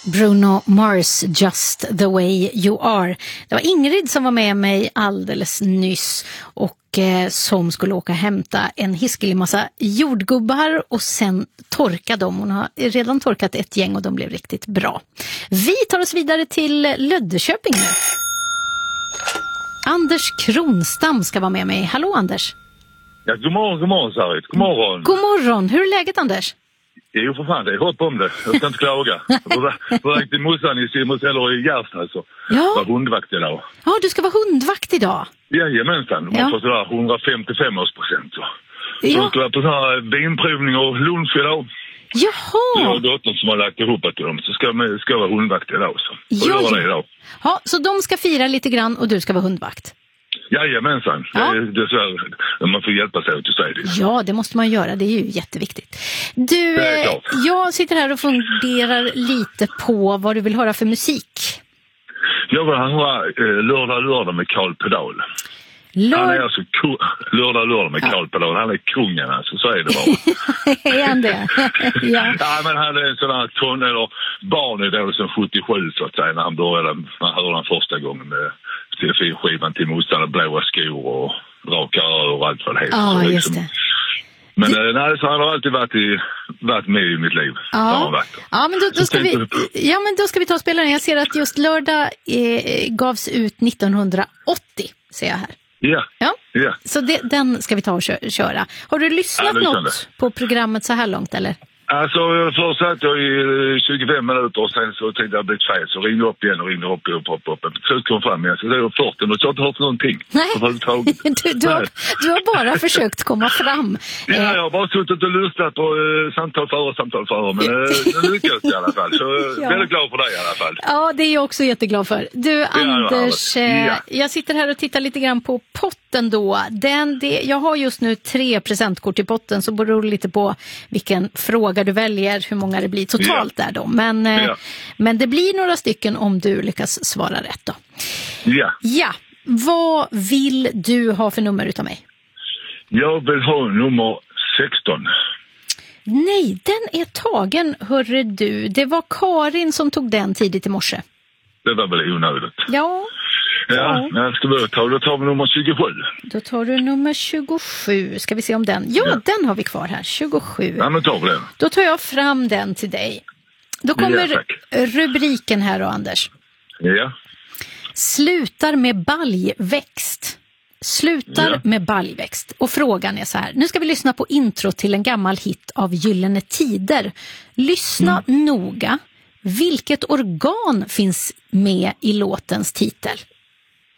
Bruno Mars, Just the way you are. Det var Ingrid som var med mig alldeles nyss och som skulle åka och hämta en hiskelig massa jordgubbar och sen torka dem. Hon har redan torkat ett gäng och de blev riktigt bra. Vi tar oss vidare till Löddeköping nu. Anders Kronstam ska vara med mig. Hallå Anders. Ja, god morgon Sarit. God morgon. God morgon. Hur är läget Anders? Jo för fan, det är hopp om det. Jag ska inte klaga. Jag gick till morsan i Simons eller i Gärsta alltså. Ja. Var hundvakt idag. Ja, du ska vara hundvakt idag. Jajamensan. Man får sådär 155-årspresent. Så jag ska vara på sån här vinprovning och lunch idag. Jaha. Jag och dottern som har lagt ihop till dem. Så ska jag vara hundvakt idag. Så. Och det idag. Ja, så de ska fira lite grann och du ska vara hundvakt. Jajamensan. Ja. Det är så man får hjälpa sig att säga det. Ja, det måste man göra. Det är ju jätteviktigt. Du, jag sitter här och funderar lite på vad du vill höra för musik. Jag vill höra lördag med Carl Pedal. Han är alltså lördag med Carl Pedal. Han är kungen alltså, så är det bara. Är han det? Ja, men han är en sån här barn är då som 77 så att säga när han började. Man hörde han första gången med TV4-skivan till motståndare, blåa skor och raka öron och allt vad det heter. Ja, just det. Men nej, så han har alltid varit med i mitt liv. Ja, men då ska vi ta och spela den. Jag ser att just lördag gavs ut 1980, ser jag här. Ja. Så den ska vi ta och köra. Har du lyssnat något på programmet så här långt, eller? Alltså, först satt jag i 25 minuter och sen så tänkte jag blivit fel. Så ringde upp igen och ringde upp. Så kom fram igen. Så det var 40 och så har jag inte hört någonting. Nej, du har bara försökt komma fram. Ja, jag har bara suttit och lyssnat på samtal före. Men det lyckades i alla fall. Så väldigt glad för dig i alla fall. Ja, det är jag också jätteglad för. Du, Anders, jag sitter här och tittar lite grann på potten då. Jag har just nu 3 presentkort i potten, så beror det lite på vilken fråga du väljer, hur många det blir totalt där då. Men det blir några stycken om du lyckas svara rätt då. Ja. Vad vill du ha för nummer utav mig? Jag vill ha nummer 16. Nej, den är tagen, hörru du. Det var Karin som tog den tidigt i morse. Det var väl onödigt. Ja, jag ska börja då tar vi nummer 27. Då tar du nummer 27. Ska vi se om den... Ja, den har vi kvar här. 27. Ja, men tar vi den. Då tar jag fram den till dig. Då kommer rubriken här då, Anders. Ja. Slutar med baljväxt. Med baljväxt. Och frågan är så här. Nu ska vi lyssna på intro till en gammal hit av Gyllene Tider. Lyssna noga. Vilket organ finns med i låtens titel?